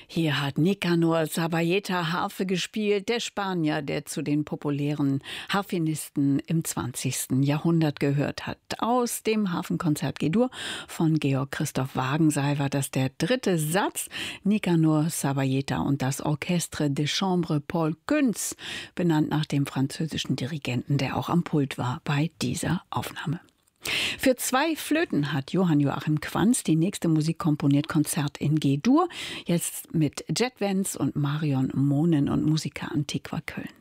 Hier hat Nicanor Zabayeta Harfe gespielt, der Spanier, der zu den populären Harfenisten im 20. Jahrhundert gehört hat. Aus dem Hafenkonzert G-Dur von Georg Christoph Wagenseil war das der dritte Satz. Nicanor Zabayeta und das Orchestre de Chambre Paul Kuntz, benannt nach dem französischen Dirigenten, der auch am Pult war bei dieser Aufnahme. Für 2 Flöten hat Johann Joachim Quanz die nächste Musik komponiert, Konzert in G-Dur, jetzt mit Jet Vance und Marion Mohnen und Musica Antiqua Köln.